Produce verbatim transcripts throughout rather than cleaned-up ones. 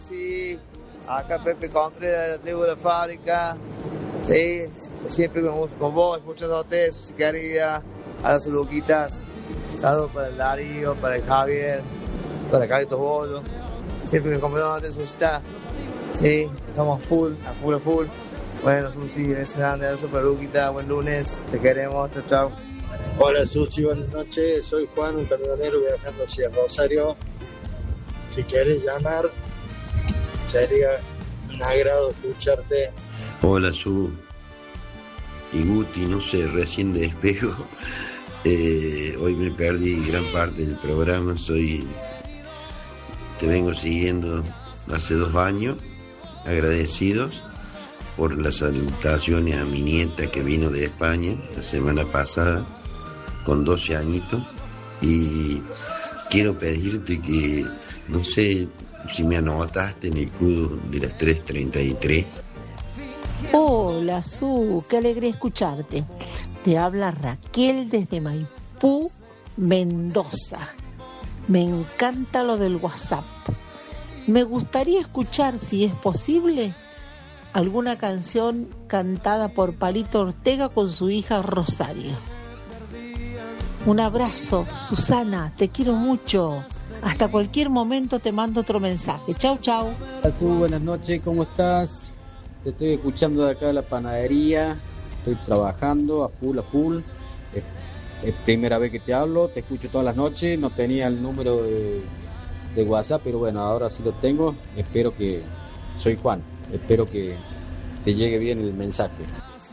Susi, acá Pepe Contreras de la tribu de la fábrica, sí, siempre con, con vos, escuchándote, Susi querida, a las Luquitas, saludos para el Darío, para el Javier, para Carlitos Bolo, siempre acompañándote, Susita, sí, estamos full, a full, a full. Bueno, Susi, es grande, abrazo para Luquita, buen lunes, te queremos, chao, chao. Hola Susi, buenas noches, soy Juan, un camionero viajando hacia Rosario. Si quieres llamar, sería un agrado escucharte. Hola Su y Guti, no sé, recién despego. Eh, hoy me perdí gran parte del programa, soy te vengo siguiendo hace dos años, agradecidos por las salutaciones a mi nieta que vino de España la semana pasada con doce añitos, y quiero pedirte que, no sé si me anotaste en el club de las tres treinta y tres. Hola Su, qué alegría escucharte. Te habla Raquel desde Maipú, Mendoza. Me encanta lo del WhatsApp. Me gustaría escuchar, si es posible, alguna canción cantada por Palito Ortega con su hija Rosario. Un abrazo, Susana, te quiero mucho. Hasta cualquier momento te mando otro mensaje. Chau, chau. Hola, Su, buenas noches, ¿cómo estás? Te estoy escuchando de acá de la panadería. Estoy trabajando a full, a full. Es, es primera vez que te hablo, te escucho todas las noches. No tenía el número de, de WhatsApp, pero bueno, ahora sí lo tengo. Espero que... Soy Juan. Espero que te llegue bien el mensaje.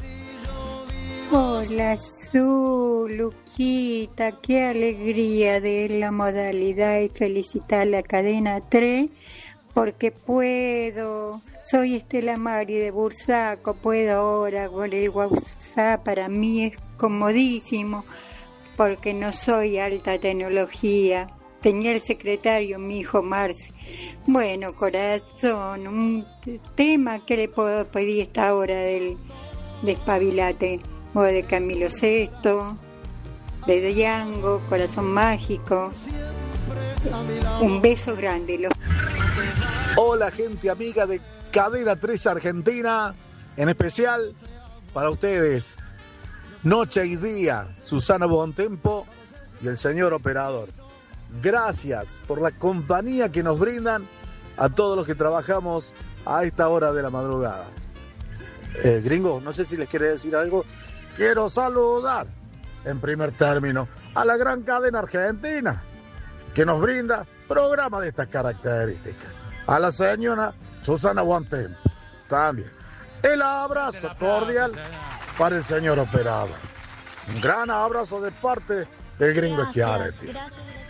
Hola, Su, Luquita, qué alegría de la modalidad y felicitar a la cadena tres porque puedo. Soy Estela Mari de Bursaco, puedo ahora con el WhatsApp, para mí es comodísimo porque no soy alta tecnología. Tenía el secretario, mi hijo Marce. Bueno, corazón, un tema que le puedo pedir a esta hora del Despabilate. O de Camilo Sesto, de Django, Corazón Mágico. Un beso grande. Hola gente amiga de Cadena tres Argentina, en especial para ustedes, noche y día, Susana Bontempo y el señor operador. Gracias por la compañía que nos brindan a todos los que trabajamos a esta hora de la madrugada. Eh, gringo, no sé si les quiere decir algo. Quiero saludar, en primer término, a la gran cadena argentina que nos brinda programas de estas características. A la señora Susana Bontempo también. El abrazo cordial para el señor operador. Un gran abrazo de parte del gringo Schiaretti.